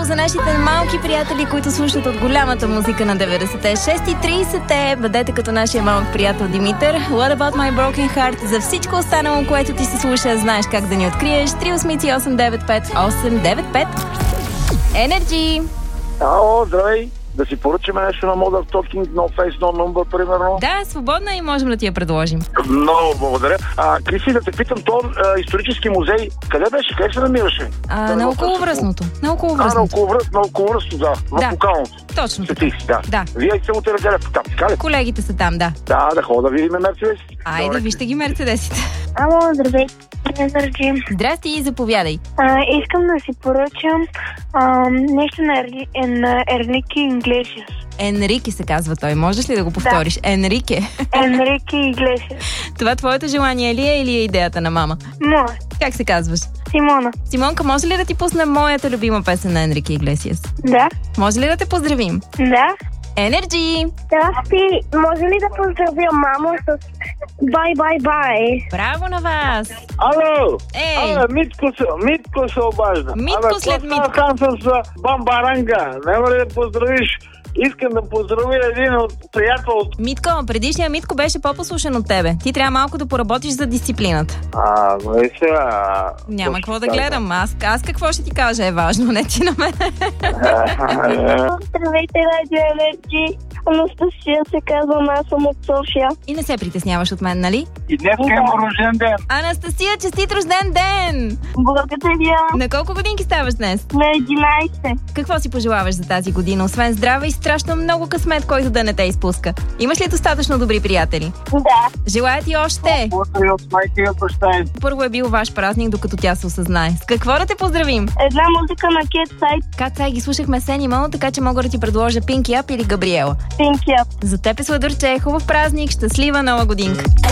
Браво за нашите малки приятели, които слушат от голямата музика на 90-те. 6:30 бъдете като нашия малък приятел Димитър. What about my broken heart? За всичко останало, което ти се слуша, знаеш как да ни откриеш. 388-95895. Energy! Ало, здравей! Да си поръчаме нещо на Modern Talking, No Face, No Number, примерно. Да, свободна и можем да ти я предложим. Много благодаря. Криси, да те питам, то исторически музей, къде беше? Къде се намираше? На околовръстното. На околовръстното, да. В Лукалното. Точно така. Да. Вие сте от неделя там, така ли? Колегите са там, да. Да хода да видим мерцедесите. Айде, вижте ги мерцедесите. Ало, здравей. Здрасти, заповядай. Искам да си поръчам нещо на Енрике Иглесиас. Енрике се казва той. Можеш ли да го повториш? Да. Енрике Иглесиас. Това твоето желание ли е или е идеята на мама? Моя. Как се казваш? Симона. Симонка, може ли да ти пусна моята любима песен на Енрике Иглесиас? Да. Може ли да те поздравим? Да. Energy! Здрасти! Може ли да поздравя мама с бай-бай-бай? Браво на вас! Ало! Ей! Митко се обажда. Митко след Митко. Аз съм с Бамбаранга. Няма ли да поздравиш? Искам да поздравя един от приятел. Митко, предишния Митко беше по-послушен от тебе. Ти трябва малко да поработиш за дисциплината. Нали сега... Няма какво да гледам. Аз какво ще ти кажа е важно, не ти на мен. Здравейте, Радио Енерджи. Анастасия се казвам, аз съм от София. И не се притесняваш от мен, нали? И днес е рожден ден. Анастасия, честит рожден ден! Благодаря. На колко годинки ставаш днес? На 11. Какво си пожелаваш за тази година? Освен здраве и страшно много късмет, който да не те изпуска. Имаш ли достатъчно добри приятели? Да. Желая ти още! Първо е бил ваш празник, докато тя се осъзнае. С какво да те поздравим? Една музика на Cat's Eye. Cat's Eye ги слушахме с Animal, така че мога да ти предложа Pinky Up или Габриела. Pinky Up. За теб е сладурче, хубав празник, щастлива нова годинка.